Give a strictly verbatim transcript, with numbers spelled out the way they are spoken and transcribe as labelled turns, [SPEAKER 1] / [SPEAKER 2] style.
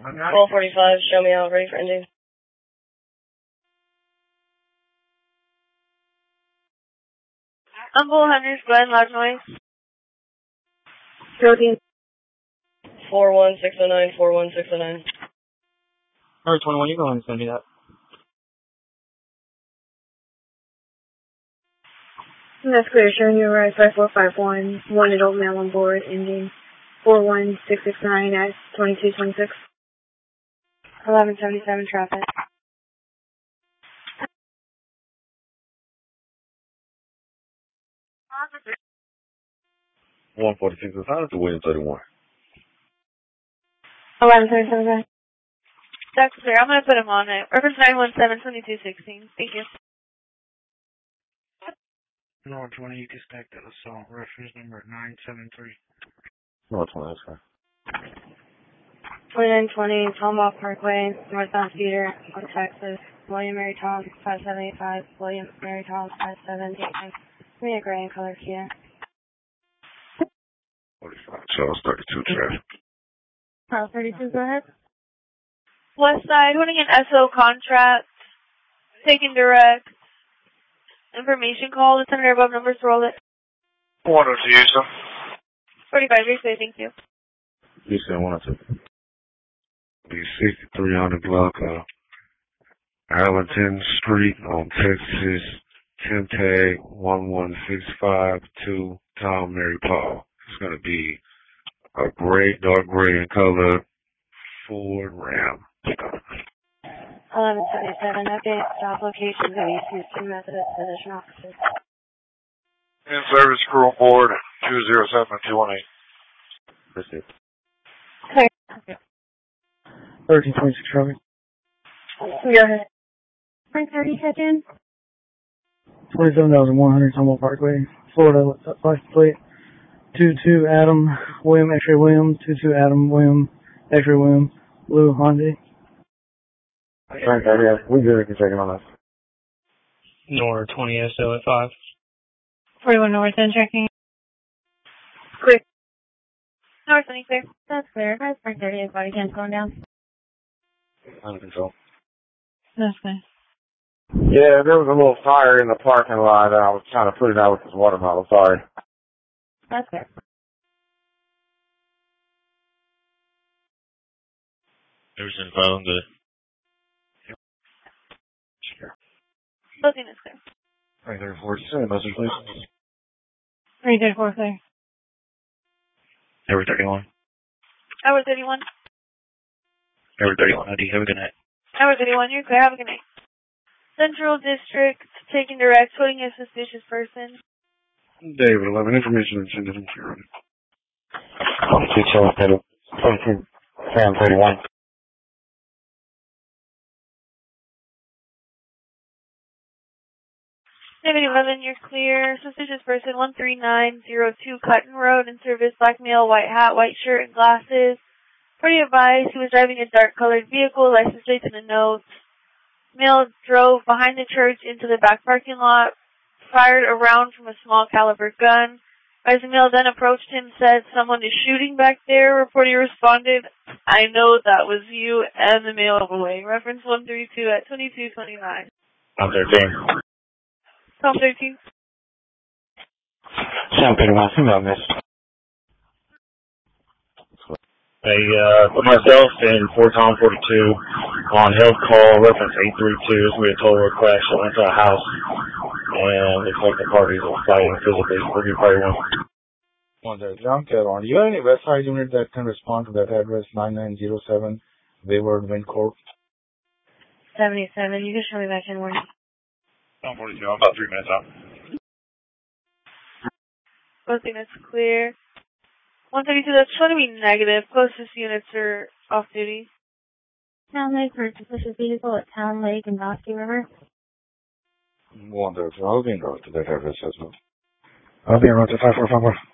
[SPEAKER 1] twelve forty-five, show me out, ready for ending.
[SPEAKER 2] Uncle Henry's Glen, loud noise.
[SPEAKER 1] Protein. four one six oh nine, four one six oh nine.
[SPEAKER 3] Alright, twenty-one, you go ahead and send me that.
[SPEAKER 4] That's clear, showing you right five four five one, one adult male on board, ending four one six six nine at twenty-two twenty-six. eleven seventy-seven traffic.
[SPEAKER 5] one forty-six is out to William thirty-one.
[SPEAKER 4] eleven seventy-seven.
[SPEAKER 2] That's clear. I'm going to put him on it. Reference nine one seven, twenty-two sixteen. Thank you.
[SPEAKER 6] North twenty, you can stack that assault. Reference number nine seven three.
[SPEAKER 5] North twenty, that's fine.
[SPEAKER 4] twenty-nine twenty, Tomahawk Parkway, northbound Cedar, North Texas. William Mary Tom, five seven eight five. William Mary Tom, five seven eight five. Give me a gray and color Kia.
[SPEAKER 5] forty-five, Charles thirty-two traffic.
[SPEAKER 4] Charles thirty-two, go ahead.
[SPEAKER 2] West side, holding an S O contract. Taking direct. Information call. The center above numbers, roll it.
[SPEAKER 6] one oh two, Houston.
[SPEAKER 2] forty-five, replay, thank you.
[SPEAKER 5] Houston, one oh two. Be sixty-three on the block of Arlington Street on Texas, Tim Tag one one six five two, Tom Mary Paul. It's going to be a gray, dark gray in color Ford Ram.
[SPEAKER 4] eleven seventy-seven, update stop location of East Houston Methodist Physician Offices.
[SPEAKER 6] In service crew on board two zero seven two one eight.
[SPEAKER 5] That's it.
[SPEAKER 4] Clear.
[SPEAKER 3] thirteen twenty-six traffic.
[SPEAKER 4] Go ahead. three thirty, check in.
[SPEAKER 3] twenty-seven thousand one hundred, Tomahawk Parkway, Florida, license plate. two two Adam, William, X-ray William, two two Adam, William, X-ray William, Blue, Hyundai.
[SPEAKER 5] Frank, yeah, we good. We can check in on that.
[SPEAKER 3] Nor twenty S O at five.
[SPEAKER 4] forty-one North End, checking.
[SPEAKER 2] Clear. North, any clear?
[SPEAKER 4] That's clear. Guys, three thirty is body cam going down.
[SPEAKER 5] Under control.
[SPEAKER 4] That's clear.
[SPEAKER 5] Yeah, there was a little fire in the parking lot. I was trying to put it out with this water bottle. Sorry.
[SPEAKER 4] That's clear.
[SPEAKER 5] Everything's fine. Good.
[SPEAKER 2] Closing is clear.
[SPEAKER 5] Right there, forty-seven. Message, please.
[SPEAKER 4] three thirty-four, clear.
[SPEAKER 5] Every thirty-one.
[SPEAKER 2] Hour thirty-one.
[SPEAKER 5] Every thirty-one. I D. Have a good night.
[SPEAKER 2] Hour thirty-one, you're clear. Have a good night. Central District, taking direct, holding a suspicious person.
[SPEAKER 5] David, eleven. Information and send it in here.
[SPEAKER 7] twenty-two, Charles, twenty-two, Sam, thirty-one.
[SPEAKER 2] David eleven, you're clear. Suspicious person, one three nine zero two Cutton Road, in service, black male, white hat, white shirt, and glasses. Pretty advised, he was driving a dark-colored vehicle, license plate in the notes. Male drove behind the church into the back parking lot, fired a round from a small caliber gun. As the male then approached him, said, "Someone is shooting back there." Reporter responded, "I know that was you," and the male away. Reference one thirty-two at twenty-two twenty-nine.
[SPEAKER 7] I'm thirteen.
[SPEAKER 2] Tom thirteen.
[SPEAKER 7] Sam, thirty-one. Who on this? Hey, uh, for myself and for Tom forty-two on health call, reference eight three two, we had told her crash that went to a house, and it's like the parties are fighting physically. We're going to party one.
[SPEAKER 8] One there, John Caron. Do you have any West Side unit that can respond to that address, nine nine zero seven, Wayward Wind Corp?
[SPEAKER 4] seventy-seven, you can show me back in one.
[SPEAKER 6] Tom forty-two, I'm about three minutes out.
[SPEAKER 2] Closing is clear. one thirty-two, that's trying to be negative. Closest units are off duty.
[SPEAKER 4] Town Lake for suspicious vehicle at Town Lake and Bosky River.
[SPEAKER 8] One there, I'll be in route to that address as well.
[SPEAKER 3] I'll be in route to five four five four.